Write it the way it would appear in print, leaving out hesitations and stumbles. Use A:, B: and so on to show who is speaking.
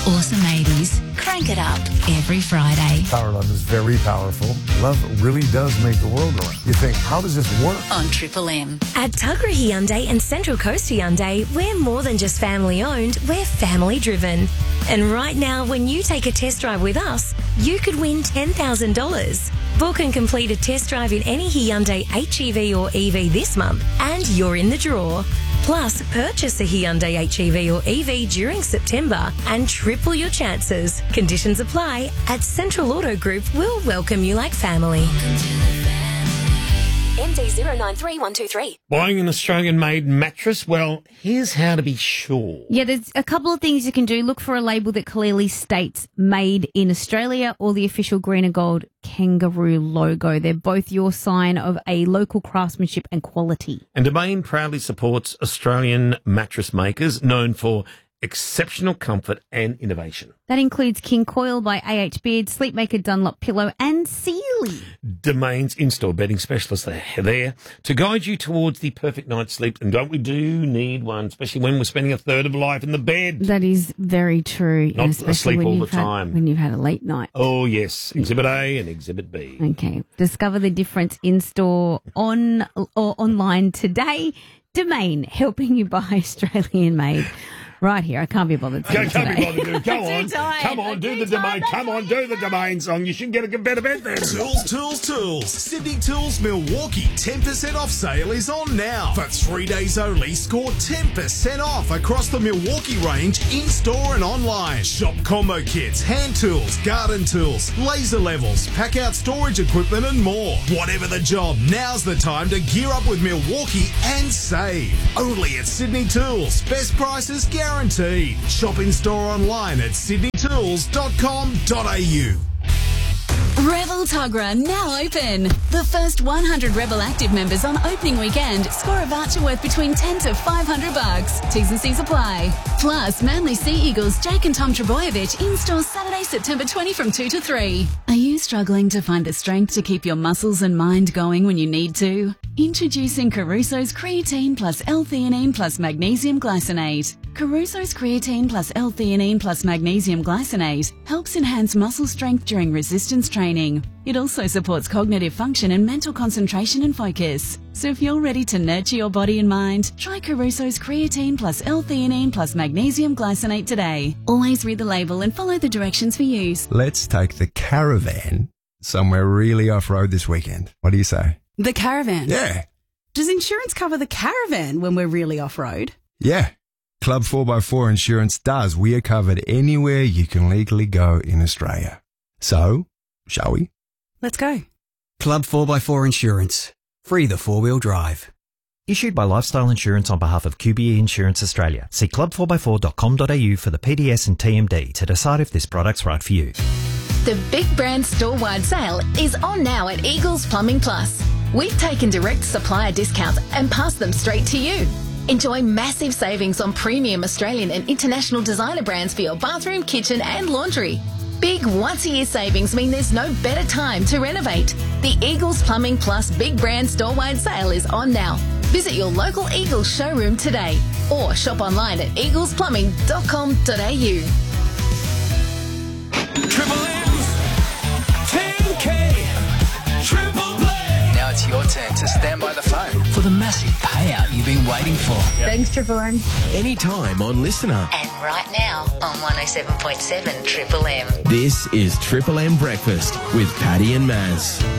A: Awesome 80s. Crank it up every Friday.
B: Power Love is very powerful. Love really does make the world go round. You think, how does this work?
A: On Triple M.
C: At Tuggerah Hyundai and Central Coast Hyundai, we're more than just family owned, we're family driven. And right now, when you take a test drive with us, you could win $10,000. Book and complete a test drive in any Hyundai HEV or EV this month, and you're in the draw. Plus, purchase a Hyundai HEV or EV during September and triple your chances. Conditions apply. At Central Auto Group, we'll welcome you like family. MD 093123.
D: Buying an Australian-made mattress? Well, here's how to be sure.
E: Yeah, there's a couple of things you can do. Look for a label that clearly states made in Australia or the official green and gold kangaroo logo. They're both your sign of a local craftsmanship and quality.
D: And Domain proudly supports Australian mattress makers known for exceptional comfort and innovation.
E: That includes King Coil by AH Beard, Sleepmaker Dunlop Pillow and Sealy.
D: Domain's in-store bedding specialists, they're there to guide you towards the perfect night's sleep. And don't we do need one, especially when we're spending a third of life in the bed.
E: That is very true.
D: Not
E: especially
D: asleep
E: when
D: all the
E: you've had-
D: time.
E: When you've had a late night.
D: Oh, yes. Exhibit A and Exhibit B.
E: Okay. Discover the difference in-store on or online today. Domain, helping you buy Australian-made. Right here. I can't be bothered.
D: Can't be
E: today.
D: bothered to. Come
E: I'm
D: on.
E: too tired.
D: Come on,
E: I'm
D: do
E: too
D: the Domain.
E: tired.
D: Come on, do the Domain song. You should get a better bed then.
F: Tools. Sydney Tools Milwaukee 10% off sale is on now. For 3 days only, score 10% off across the Milwaukee range in-store and online. Shop combo kits, hand tools, garden tools, laser levels, pack-out storage equipment and more. Whatever the job, now's the time to gear up with Milwaukee and save. Only at Sydney Tools. Best prices guaranteed. Shop in-store online at sydneytools.com.au.
A: Rebel Tuggerah now open. The first 100 Rebel Active members on opening weekend score a voucher worth between $10 to $500. T's and C's apply. Plus, Manly Sea Eagles Jake and Tom Trebojevic in-store Saturday, September 20 from 2 to 3. Are you struggling to find the strength to keep your muscles and mind going when you need to? Introducing Caruso's Creatine plus L-theanine plus Magnesium Glycinate. Caruso's Creatine plus L-theanine plus Magnesium Glycinate helps enhance muscle strength during resistance training. It also supports cognitive function and mental concentration and focus. So if you're ready to nurture your body and mind, try Caruso's Creatine plus L-theanine plus Magnesium Glycinate today. Always read the label and follow the directions for use.
G: Let's take the caravan somewhere really off-road this weekend. What do you say?
H: The caravan?
G: Yeah.
H: Does insurance cover the caravan when we're really off-road?
G: Yeah. Club 4x4 Insurance does. We are covered anywhere you can legally go in Australia. So, shall we?
H: Let's go.
I: Club 4x4 Insurance. Free the four-wheel drive.
J: Issued by Lifestyle Insurance on behalf of QBE Insurance Australia. See club4x4.com.au for the PDS and TMD to decide if this product's right for you.
A: The Big Brand store-wide sale is on now at Eagles Plumbing Plus. We've taken direct supplier discounts and passed them straight to you. Enjoy massive savings on premium Australian and international designer brands for your bathroom, kitchen and laundry. Big once-a-year savings mean there's no better time to renovate. The Eagles Plumbing Plus Big Brand store-wide sale is on now. Visit your local Eagles showroom today or shop online at eaglesplumbing.com.au.
F: Triple M's 10K Triple Play.
K: Now it's your turn to stand by the phone for the massive payout you've been waiting for.
C: Thanks, Triple M.
F: Anytime on Listener.
A: And right now on 107.7 Triple M.
F: This is Triple M Breakfast with Paddy and Maz.